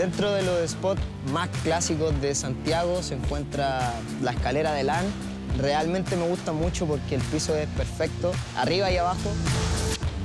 Dentro de los spots más clásicos de Santiago se encuentra la escalera de LAN. Realmente me gusta mucho porque el piso es perfecto, arriba y abajo.